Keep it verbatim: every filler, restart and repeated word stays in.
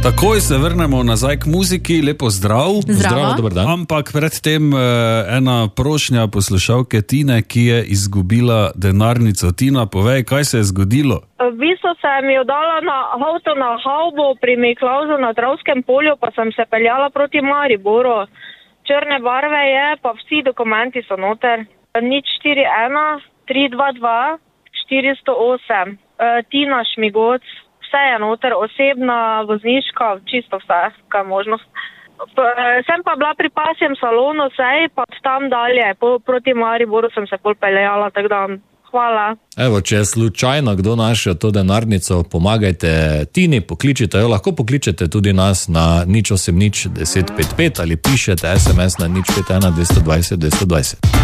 Takoj se vrnemo nazaj k muziki, lepo zdrav. Zdravo, dober dan. Ampak predtem ena prošnja poslušalke Tine, ki je izgubila denarnico. Tina, povej, kaj se je zgodilo? V bistvu sem jo dala na avto na havbo pri Miklavzu na Dravskem polju, pa sem se peljala proti Mariboru. Črne barve je, pa vsi dokumenti so noter. nič štiri ena tri dva dva štiri nula osem. Tina Šmigoc. Vse je noter, osebna, vozniška, čisto vse, kaj je možnost. Sem pa bila pri pasjem salonu, sej, pa tam dalje, po, proti Mariboru sem se pol peljala, tako da hvala. Evo, če je slučajno kdo našel to denarnico, pomagajte Tini, pokličite jo, lahko pokličete tudi nas na nič osem nič deset pet pet ali pišete es em es na nič pet ena dvesto dvajset dvesto dvajset.